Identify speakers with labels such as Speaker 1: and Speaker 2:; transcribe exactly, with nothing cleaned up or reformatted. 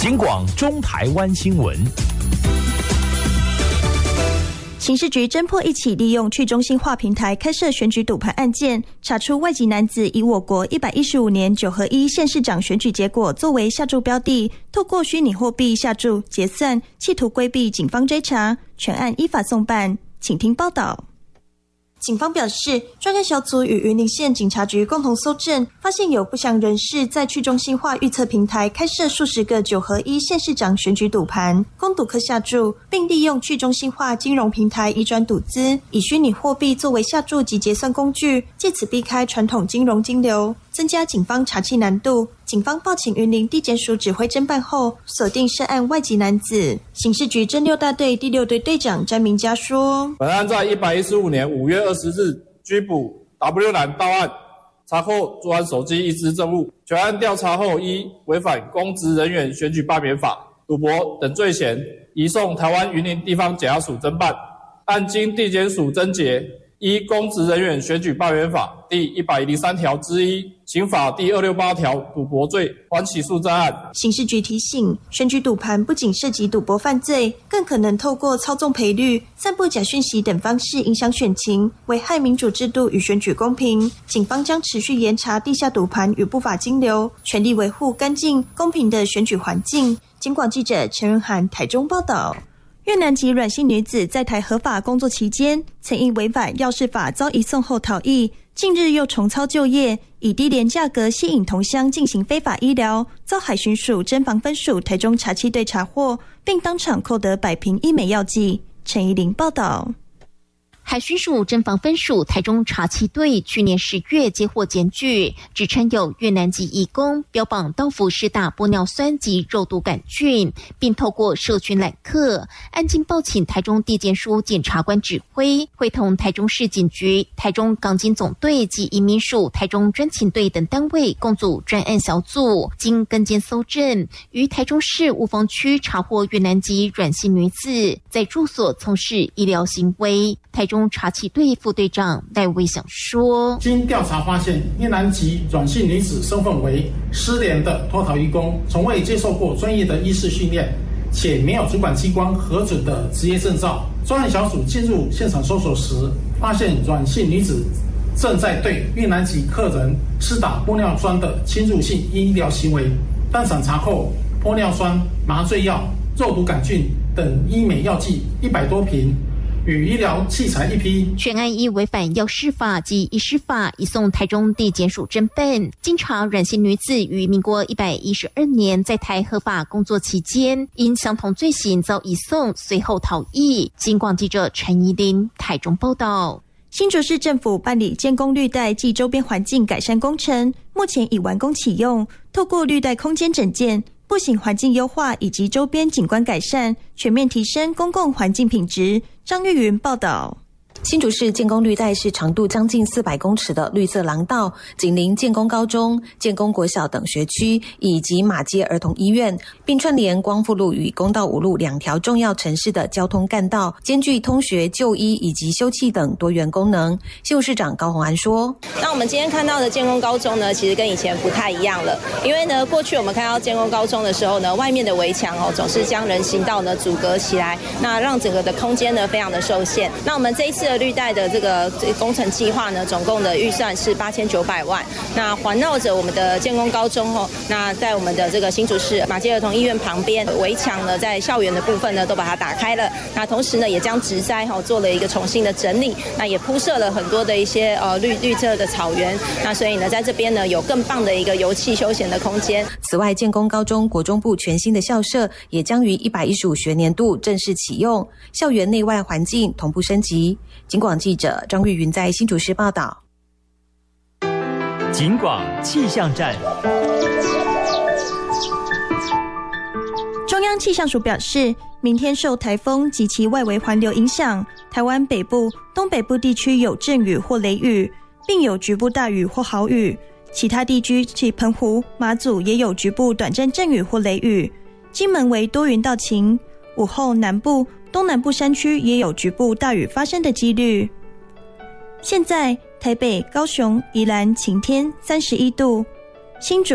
Speaker 1: 警广中台湾新闻。
Speaker 2: 刑事局侦破一起利用去中心化平台开设选举赌盘案件，查出外籍男子以我国一百一十五年九合一县市长选举结果作为下注标的，透过虚拟货币下注结算，企图规避警方追查，全案依法送办。请听报道。警方表示，专案小组与云林县警察局共同搜证，发现有不详人士在去中心化预测平台开设数十个九合一县市长选举赌盘，供赌客下注，并利用去中心化金融平台移转赌资，以虚拟货币作为下注及结算工具，借此避开传统金融金流，增加警方查缉难度。警方报请云林地检署指挥侦办后，锁定涉案外籍男子。刑事局侦六大队第六队队长詹明佳说：“
Speaker 3: 本案在一百一十五年五月二十日拘捕 W 男到案，查获作案手机一支证物。全案调查后，依违反公职人员选举罢免法、赌博等罪嫌，移送台湾云林地方检察署侦办。案经地检署侦结，依公职人员选举罢免法第一百零三条之一、刑法第二六八条赌博罪，还起诉在案。”
Speaker 2: 刑事局提醒，选举赌盘不仅涉及赌博犯罪，更可能透过操纵赔率、散布假讯息等方式影响选情，危害民主制度与选举公平。警方将持续严查地下赌盘与不法金流，全力维护干净公平的选举环境。警广记者陈润涵台中报道。越南籍阮姓女子在台合法工作期间，曾因违反药事法遭移送后逃逸，近日又重操旧业，以低廉价格吸引同乡进行非法医疗，遭海巡署侦防分署台中查缉队查获，并当场扣得百瓶医美药剂。陈怡玲报道。
Speaker 4: 海巡署侦防分署台中查缉队去年十月接获检举，指称有越南籍移工标榜到府施打玻尿酸及肉毒杆菌，并透过社群揽客。案经报请台中地检署检察官指挥，会同台中市警局、台中港警总队及移民署台中专勤队等单位共组专案小组，经跟监搜证，于台中市雾峰区查获越南籍阮姓女子在住所从事医疗行为。台中查缉队副队长戴维想说，
Speaker 5: 经调查发现，越南籍阮姓女子身份为失联的脱逃移工，从未接受过专业的医师训练，且没有主管机关核准的职业证照。专案小组进入现场搜索时，发现阮姓女子正在对越南籍客人施打玻尿酸的侵入性医疗行为，当场查扣玻尿酸、麻醉药、肉毒杆菌等医美药剂一百多瓶，与医疗器材一批。
Speaker 4: 全案依违反药事法及医师法移送台中地检署侦办。经查，阮姓女子于民国一百一十二年在台合法工作期间，因相同罪行遭移送，随后逃逸。警广记者陈怡玲台中报道。
Speaker 2: 新竹市政府办理建工绿带及周边环境改善工程，目前已完工启用。透过绿带空间整建、步行环境优化以及周边景观改善，全面提升公共环境品质。张玉云报道。
Speaker 6: 新竹市建工绿带是长度将近四百公尺的绿色廊道，紧邻建工高中、建工国小等学区以及马街儿童医院，并串联光复路与公道五路两条重要城市的交通干道，兼具通学、就医以及休憩等多元功能。新竹市长高虹安说：“
Speaker 7: 那我们今天看到的建工高中呢，其实跟以前不太一样了，因为呢，过去我们看到建工高中的时候呢，外面的围墙哦总是将人行道呢阻隔起来，那让整个的空间呢非常的受限。那我们这一次的绿带的这个工程计划呢，总共的预算是八千九百万。那环绕着我们的建工高中哦，那在我们的这个新竹市马街儿童医院旁边围墙呢，在校园的部分呢都把它打开了。那同时呢，也将植栽哈做了一个重新的整理，那也铺设了很多的一些呃绿绿色的草原。那所以呢，在这边呢有更棒的一个游憩休闲的空间。
Speaker 6: 此外，建工高中国中部全新的校舍也将于一百一十五学年度正式启用，校园内外环境同步升级。警广记者张玉云在新竹市报道。
Speaker 1: 警广气象站。
Speaker 2: 中央气象署表示，明天受台风及其外围环流影响，台湾北部、东北部地区有阵雨或雷雨，并有局部大雨或豪雨。其他地区及澎湖、马祖也有局部短暂阵雨或雷雨。金门为多云到晴，午后南部、东南部山区也有局部大雨发生的几率。现在台北、高雄、宜兰晴天三十一度，新竹